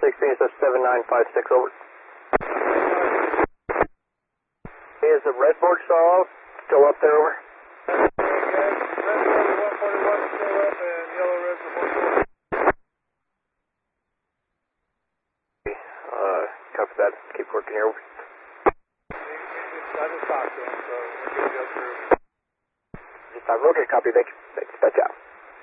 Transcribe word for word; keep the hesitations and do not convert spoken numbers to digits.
sixteen, so seven nine five six, over. Is the red board saw still up there, over? Uh, copy that. Keep working here. I just talked to him, so we're going to go through. Just time. Okay, copy. Thank you. Thanks. That's out.